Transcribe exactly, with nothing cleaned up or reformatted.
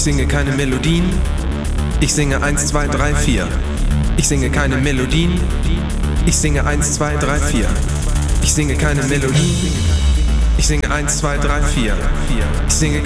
singe keine Melodien. Ich singe eins, zwei, drei, vier. Ich singe keine Melodien. Ich singe eins, zwei, drei, vier. Ich singe keine Melodien. Ich singe eins, zwei, drei, vier. Ich singe